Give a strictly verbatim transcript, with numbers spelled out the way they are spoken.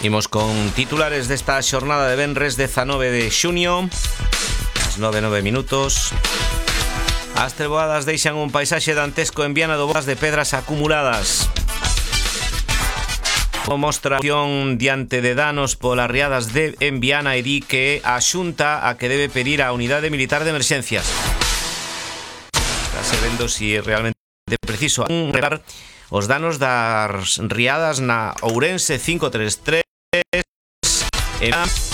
Imos con titulares desta xornada de venres dezanove de xuño, as nove e nove minutos. As treboadas deixan un paisaxe dantesco en Viana do Bos de pedras acumuladas. O mostra acción diante de danos polas riadas de en Viana e di que a Xunta a que debe pedir a Unidade Militar de Emerxencias. Está vendo si realmente é preciso reparar os danos das riadas na Ourense cinco tres tres e